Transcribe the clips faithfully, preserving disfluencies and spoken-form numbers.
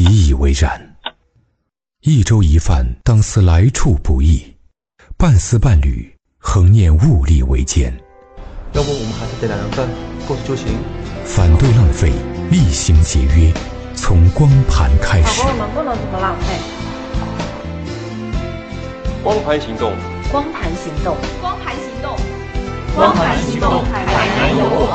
习以为然。一粥一饭，当思来处不易；半丝半缕，恒念物力维艰。 要不我们还是点两人份，过去就行。 反对浪费，厉行节约，从光盘开始。 宝宝们不能这么浪费。 光盘行动， 光盘行动， 光盘行动， 光盘行动，海南有我。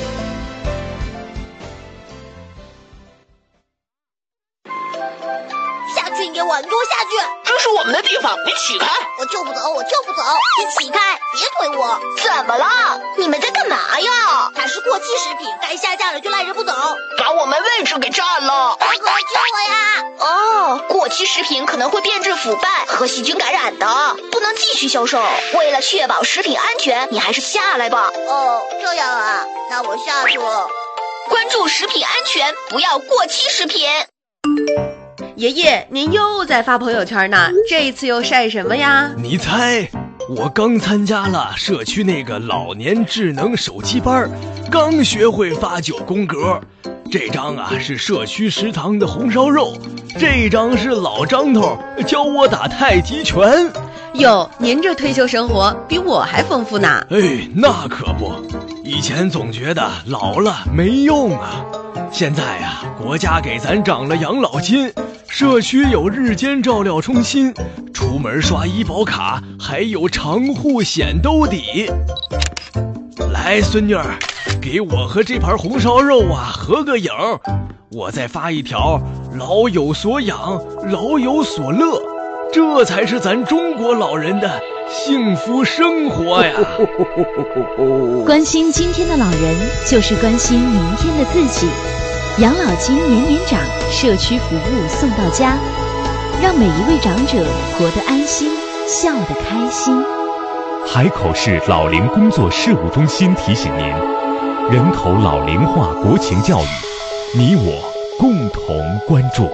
下去，你给我，你给我下去！ 这是我们的地方，你起开！ 我就不走，我就不走！你起开，别推我！ 怎么了？你们在干嘛呀？ 它是过期食品，该下架了就赖着不走， 把我们位置给占了！ 大哥，救我呀！ 哦，过期食品可能会变质腐败和细菌感染的，不能继续销售。为了确保食品安全，你还是下来吧。 哦，这样啊，那我下去了。 关注食品安全，不要过期食品。 爷爷，您又在发朋友圈呢，这次又晒什么呀？ 你猜，我刚参加了社区那个老年智能手机班，刚学会发九宫格。这张啊是社区食堂的红烧肉，这张是老张头教我打太极拳。 哟，您这退休生活比我还丰富呢。 哎，那可不，以前总觉得老了没用啊，现在啊，国家给咱涨了养老金，社区有日间照料中心，出门刷医保卡还有长户险兜底。来，孙女儿，给我和这盘红烧肉啊合个影，我再发一条老有所养，老有所乐，这才是咱中国老人的幸福生活呀。 关心今天的老人，就是关心明天的自己。养老金年年涨，社区服务送到家，让每一位长者活得安心，笑得开心。 海口市老龄工作事务中心提醒您，人口老龄化国情教育，你我共同关注。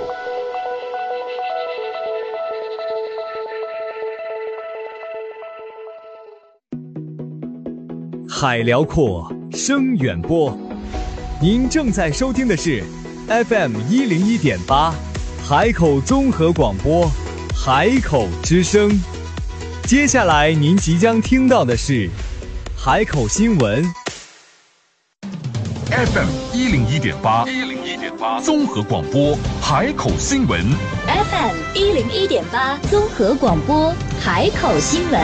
海辽阔，声远播。您正在收听的是 F M 一零一点八，海口综合广播，海口之声。接下来您即将听到的是海口新闻。 F M 一零一点八，一零一点八综合广播，海口新闻。 F M 一零一点八综合广播，海口新闻。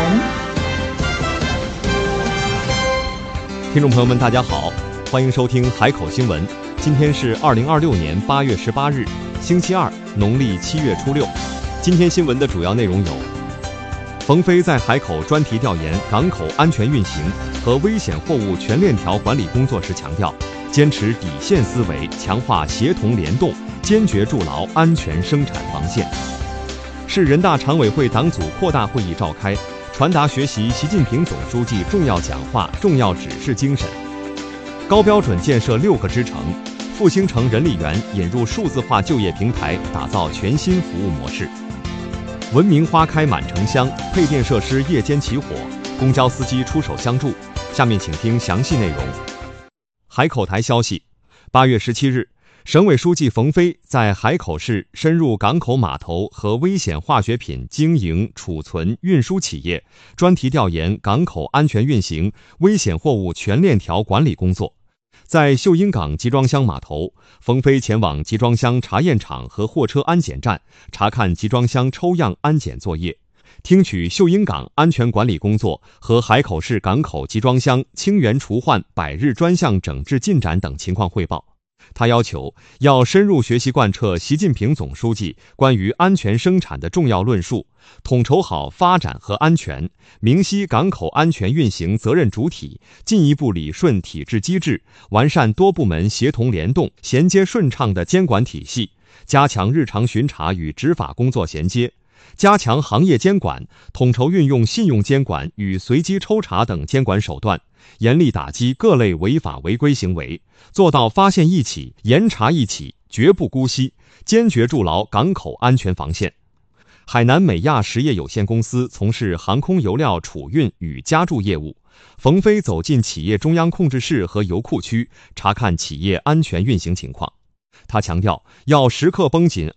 听众朋友们，大家好，欢迎收听海口新闻。今天是二零二六年八月十八日，星期二，农历七月初六。今天新闻的主要内容有：冯飞在海口专题调研港口安全运行和危险货物全链条管理工作时强调，坚持底线思维，强化协同联动，坚决筑牢安全生产防线。市人大常委会党组扩大会议召开，传达学习习近平总书记重要讲话、重要指示精神。高标准建设六个支城，复兴城人力园引入数字化就业平台，打造全新服务模式。文明花开满城乡，配电设施夜间起火，公交司机出手相助。下面请听详细内容。海口台消息，八月十七日，省委书记冯飞在海口市深入港口码头和危险化学品经营、储存、运输企业，专题调研港口安全运行、危险货物全链条管理工作。在秀英港集装箱码头，冯飞前往集装箱查验场和货车安检站，查看集装箱抽样安检作业，听取秀英港安全管理工作和海口市港口集装箱清源除换百日专项整治进展等情况汇报。他要求要深入学习贯彻习近平总书记关于安全生产的重要论述，统筹好发展和安全，明晰港口安全运行责任主体，进一步理顺体制机制，完善多部门协同联动、衔接顺畅的监管体系，加强日常巡查与执法工作衔接，加强行业监管，统筹运用信用监管与随机抽查等监管手段，严厉打击各类违法违规行为，做到发现一起、严查一起，绝不姑息，坚决筑牢港口安全防线。海南美亚实业有限公司从事航空油料储运与加注业务，冯飞走进企业中央控制室和油库区，查看企业安全运行情况。他强调，要时刻绷紧